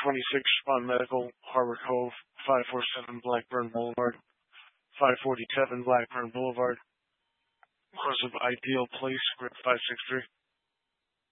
26 Spawn Medical, Harbor Cove, 547 Blackburn Boulevard, 547 Blackburn Boulevard, course of Ideal Place, script 563.